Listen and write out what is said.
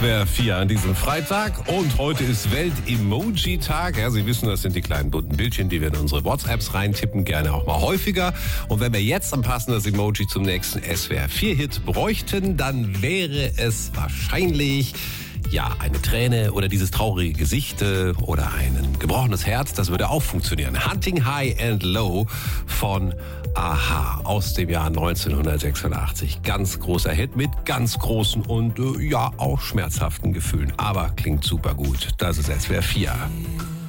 SWR 4 an diesem Freitag und heute ist Welt-Emoji-Tag. Ja, Sie wissen, das sind die kleinen bunten Bildchen, die wir in unsere WhatsApps reintippen, gerne auch mal häufiger. Und wenn wir jetzt ein passendes Emoji zum nächsten SWR 4-Hit bräuchten, dann wäre es wahrscheinlich eine Träne oder dieses traurige Gesicht oder ein gebrochenes Herz. Das würde auch funktionieren. Hunting High and Low von Aha aus dem Jahr 1986. Ganz großer Hit mit ganz großen und auch schmerzhaften Gefühlen. Aber klingt super gut. Das ist SWR 4.